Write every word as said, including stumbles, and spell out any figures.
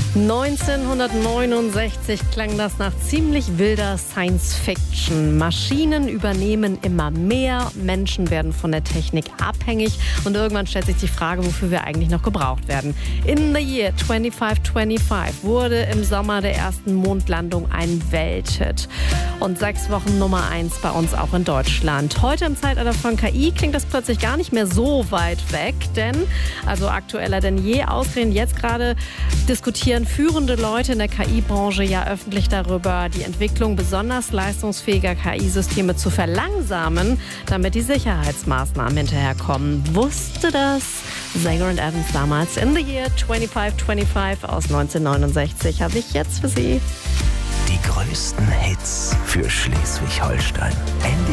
neunzehnhundertneunundsechzig klang das nach ziemlich wilder Science-Fiction. Maschinen übernehmen immer mehr, Menschen werden von der Technik abhängig und irgendwann stellt sich die Frage, wofür wir eigentlich noch gebraucht werden. In the Year fünfundzwanzig fünfundzwanzig wurde im Sommer der ersten Mondlandung ein Welthit und sechs Wochen Nummer eins bei uns auch in Deutschland. Heute im Zeitalter von K I klingt das plötzlich gar nicht mehr so weit weg, denn, also aktueller denn je, ausgerechnet jetzt gerade diskutieren führende Leute in der K I-Branche ja öffentlich darüber, die Entwicklung besonders leistungsfähiger K I-Systeme zu verlangsamen, damit die Sicherheitsmaßnahmen hinterherkommen. Wusste das Sager und Evans damals? In the Year fünfundzwanzig fünfundzwanzig aus neunzehnhundertneunundsechzig habe ich jetzt für Sie. Die größten Hits für Schleswig-Holstein.